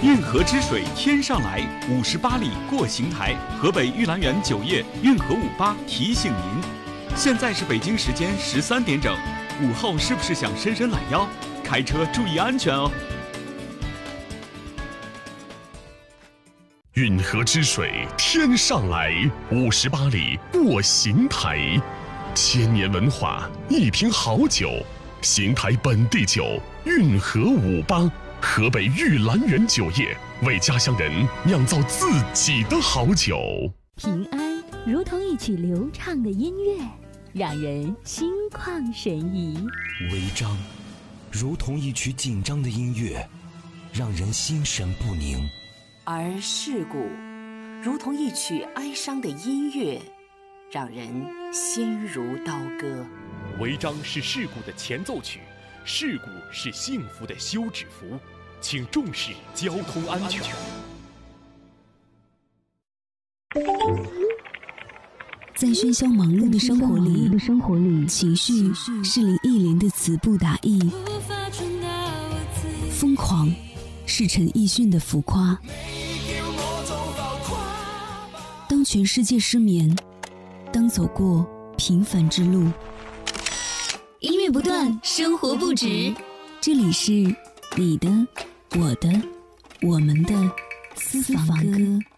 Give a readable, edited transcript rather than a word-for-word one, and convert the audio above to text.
运河之水天上来，58里过邢台。河北玉兰园酒业运河58提醒您，现在是北京时间13点整，午后是不是想伸伸懒腰？开车注意安全哦。 运河之水天上来，58里过邢台。千年文化，一瓶好酒，邢台本地酒运河58，河北玉兰园酒业为家乡人酿造自己的好酒。 平安如同一曲流畅的音乐，让人心旷神怡； 违章如同一曲紧张的音乐，让人心神不宁； 而事故如同一曲哀伤的音乐，让人心如刀割。 违章是事故的前奏曲，事故是幸福的休止符，请重视交通安全。 在喧嚣忙碌的生活里，情绪是林忆莲的词不达意，疯狂是陈奕迅的浮夸。当全世界失眠，当走过平凡之路， 音乐不断，生活不止。 这里是你的、我的、我们的私房歌。